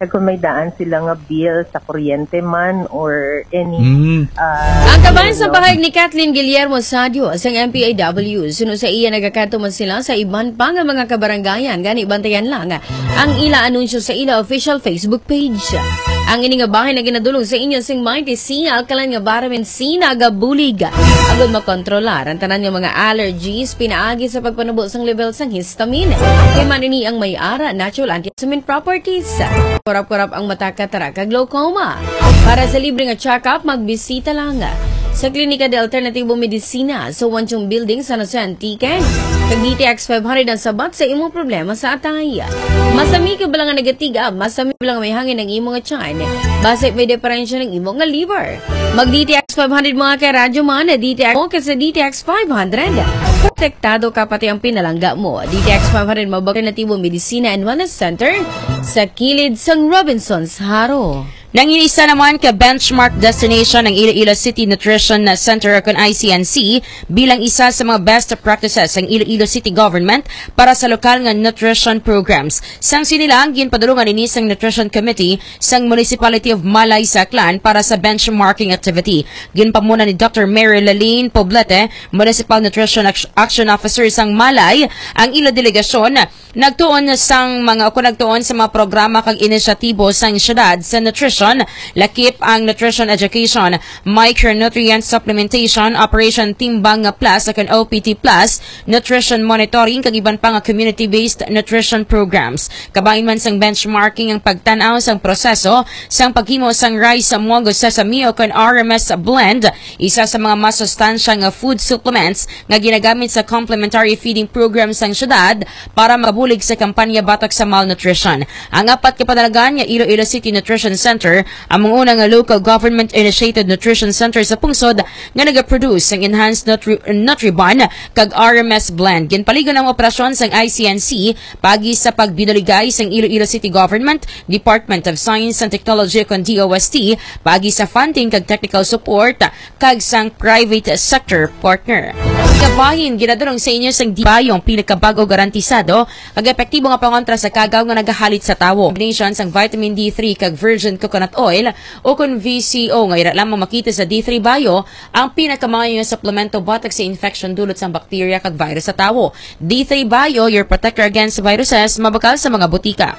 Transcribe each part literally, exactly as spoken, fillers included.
kung may daan sila nga bill sa kuryente man or any Mm. uh, Ang kabayan sa bahag ni Kathleen Guillermo Sadio sa M P A W, suno sa iya nagakato man sila sa iban pa nga mga kabaranggayan, gani bantayan lang ang ila anunsyo sa ila official Facebook page. Ang ini nga bahay na ginadulong sa inyo sing mighty sina alkalan nga baramin sina gabulig agud makontrolar ang tanan nga mga allergies pinaagi sa pagpanubo sang level sang histamine kay manini ang may ara natural antihistamine properties. Kurap-kurap ang mata katara kag glaucoma. Para sa libre nga check-up magbisita lang sa Klinika de Alternatibo Medicina sa Wanchong Building sa San Jose Antique. Kag D T X five hundred ang sabat sa imong problema sa atay. Masami ka ba lang nga negatiga, masami ba lang may hangin ng imong nga tiyan. Base may diferensya ng imong nga liver. Mag D T X five hundred mga kay radyo man, D T X o kasi D T X five hundred. Protektado ka pati ang pinalangga mo. D T X five hundred Mabag Alternatibo Medicina and Wellness Center sa kilid sang Robinson's Haro. Nanginisa naman ka benchmark destination ng Iloilo City Nutrition Center kung I C N C bilang isa sa mga best practices ng Iloilo City Government para sa lokal nga nutrition programs. Sang sinilang ginpadulungan ni sang Nutrition Committee sang Municipality of Malay sa Aklan para sa benchmarking activity. Ginpamuna ni Doctor Mary Laline Poblete, Municipal Nutrition Action Officer sang Malay, ang ilo delegasyon nagtuon sang mga o nagtuon sa mga programa kag inisyatibo sang syudad sa nutrition. Lakip ang nutrition education, micronutrient supplementation, Operation Timbang Plus at O P T Plus, nutrition monitoring kag iban pa nga community-based nutrition programs. Kabain man sang benchmarking ang pagtanaw sang proseso sang paghimo sang rice sa Mongo Sesame o kan R M S blend, isa sa mga masustansya nga food supplements nga ginagamit sa complementary feeding program sang syudad para makabulig sa kampanya batok sa malnutrition. Ang apat kapadalagan nga Iloilo City Nutrition Center ang mga unang local government-initiated nutrition center sa pungsod nga nag-produce ng enhanced Nutri Nutribon kag R M S blend. Ginpaligon ang operasyon sang I C N C pagi sa pagbinuligay sang Iloilo City Government, Department of Science and Technology kag D O S T pagi sa funding kag technical support kag sang private sector partner. Kabahin, ginadurong sa inyo sang di bayong pinakabago garantisado kag epektibo nga pangontra sa kagaw nga nagahalit sa tawo. Combination sang vitamin D three kag virgin coconut oil o kung V C O nga ira lamang makita sa D three Bio ang pinakamayo nga suplemento batok sa infection dulot sa bakterya kag virus sa tawo. D three Bio, your protector against viruses, mabakal sa mga butika.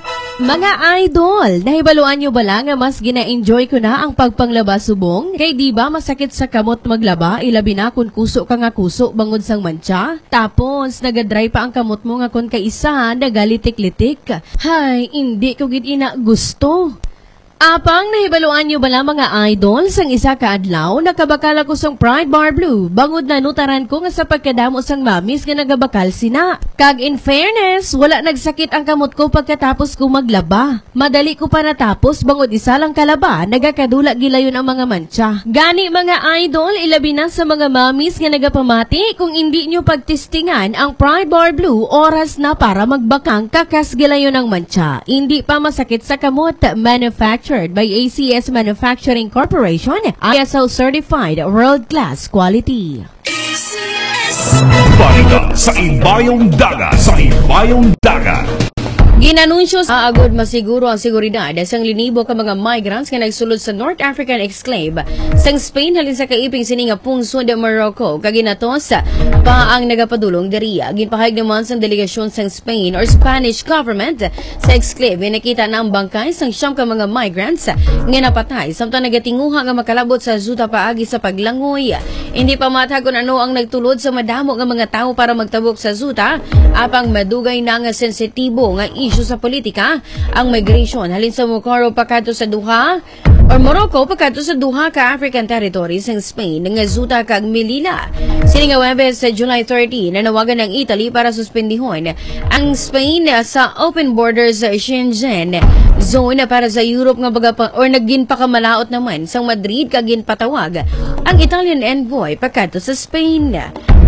Mga idol, nahibaluan nyo ba lang nga mas gina-enjoy ko na ang pagpanglaba subong? Kay di ba masakit sa kamot maglaba, ilabi na kung kuso ka nga kuso bangod sang mancha? Tapos, nagadry pa ang kamot mo nga kung kaisa, nagalitik-litik. Hay, hindi ko gid ina gusto. Apang nahibaluan nyo bala mga idol sang isa ka adlaw nakabakal ako sang Pride Bar Blue bangod na nutaran ko nga sa pagkadamo sang mamis nga nagabakal sina. Kag in fairness, wala nagsakit ang kamot ko pagkatapos ko maglaba. Madali ko pa natapos bangod isa lang kalaba, nagakadula gilayon ang mga mancha. Gani mga idol, ilabi na sa mga mamis nga nagapamati kung hindi nyo pagtistingan ang Pride Bar Blue, oras na para magbakang kakas gilayon ang mancha. Hindi pa masakit sa kamot, manufactured by A C S Manufacturing Corporation, I S O certified world-class quality. Balita sa Imbayong Dagat, sa Imbayong Dagat. Ginanunsyo sa agud masiguro ang seguridad sang linibo ka mga migrants nga nagsulod sa North African Exclave sang Spain halin sa kaiping sini nga pungsod de Morocco kaginatos pa ang nagapadulong diriya. Ginpahayag naman sang delegasyon sang Spain or Spanish government sa Exclave nakita na ang bangkay sang siyam ka mga migrants nga napatay samtang nagatinguha nga makalabot sa zuta paagi sa paglangoy. Hindi pa matag kung ano ang nagtulod sa madamo nga mga tao para magtabok sa zuta apang madugay na nga sensitibo nga isyu sa politika ang migration halin sa Morocco pagkadto sa duha or Morocco pagkadto sa duha ka African territories ng Spain nga zuta kag Melilla. Sini nga Webes sa July thirty nanawagan ng Italy para suspendihon ang Spain sa open borders Schengen zone para sa Europe nga baga pa, or nagin pa kamalaot naman sa Madrid kag ginpatawag ang Italian envoy pagkadto sa Spain.